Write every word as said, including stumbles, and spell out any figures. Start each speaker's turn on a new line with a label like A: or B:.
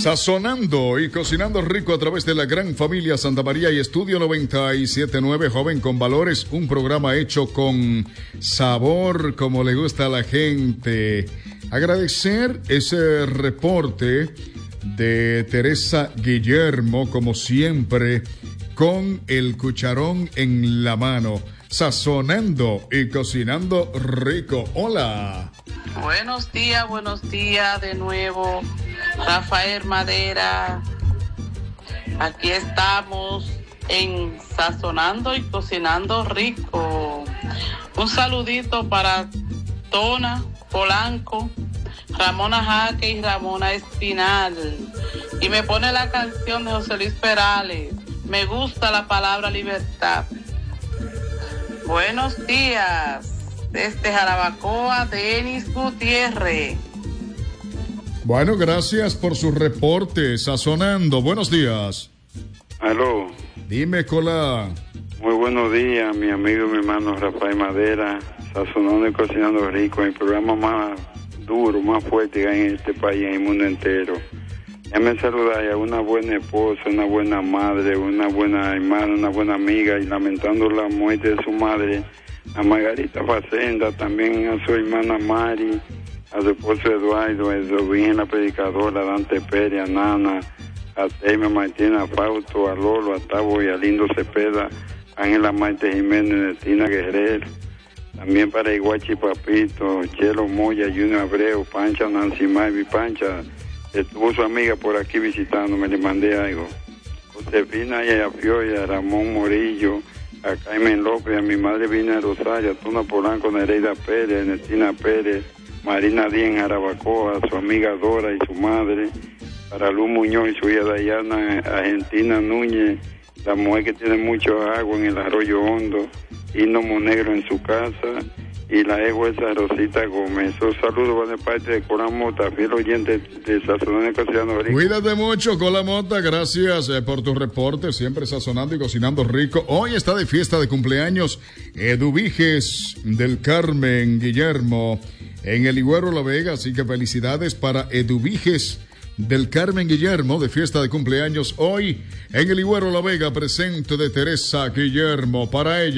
A: Sazonando y cocinando rico a través de la gran familia Santa María y Estudio noventa y siete punto nueve, Joven con Valores, un programa hecho con sabor como le gusta a la gente. Agradecer ese reporte de Teresa Guillermo, como siempre, con el cucharón en la mano, sazonando y cocinando rico. Hola.
B: Buenos días, buenos días de nuevo, Rafael Madera. Aquí estamos en Sazonando y Cocinando Rico. Un saludito para Tona Polanco, Ramona Jaque y Ramona Espinal. Y me pone la canción de José Luis Perales. Me gusta la palabra libertad. Buenos días. Desde Jarabacoa, Denis Gutiérrez.
A: Bueno, gracias por su reporte. Sazonando, buenos días.
C: Aló.
A: Dime, Cola.
C: Muy buenos días, mi amigo y mi hermano Rafael Madera. Sazonando y cocinando rico, el programa más duro, más fuerte que hay en este país, en el mundo entero. Déjame saludar a una buena esposa, una buena madre, una buena hermana, una buena amiga, y lamentando la muerte de su madre, a Margarita Facenda, también a su hermana Mari, a su esposo Eduardo, a su Virgen la Predicadora, a Dante Pérez, a Nana, a Teima Martina, a Fausto, a Lolo, a Tavo y a Lindo Cepeda, a Ángela Marte Jiménez, Tina Guerrero, también para Iguachi Papito, Chelo Moya, Junior Abreu, Pancha, Nancy Marvi, Pancha, estuvo su amiga por aquí visitándome, le mandé algo. Josefina y a Fioya, a Ramón Morillo, a Carmen López, a mi madre Vina Rosario, a Tuna Polanco, Nereida Pérez, Ernestina Pérez, Marina Díaz Jarabacoa, a su amiga Dora y su madre, para Luz Muñoz y su hija Dayana, Argentina Núñez, la mujer que tiene mucho agua en el Arroyo Hondo, Hinomo Negro en su casa, y la ego esa Rosita Gómez. Un saludo van de parte de Cola Mota, fiel oyente de Sazonando y Cocinando Rico.
A: Cuídate mucho, Cola Mota, gracias eh, por tu reporte, siempre sazonando y cocinando rico. Hoy está de fiesta de cumpleaños Eduviges del Carmen Guillermo en el Higuero La Vega, así que felicidades para Eduviges del Carmen Guillermo, de fiesta de cumpleaños hoy en el Higuero La Vega, presente de Teresa Guillermo para ella.